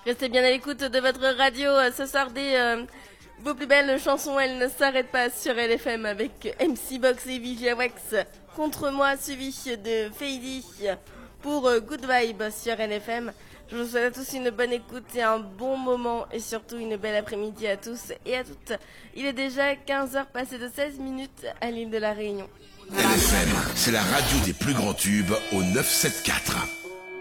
Restez bien à l'écoute de votre radio. Ce soir, vos plus belles chansons, elles ne s'arrêtent pas sur LFM avec MC Box et Vigia Wax. Contre moi, suivi de Fady pour Good Vibe sur LFM. Je vous souhaite à tous une bonne écoute et un bon moment et surtout une belle après-midi à tous et à toutes. Il est déjà 15h passé de 16 minutes à l'île de la Réunion. LFM, c'est la radio des plus grands tubes au 974.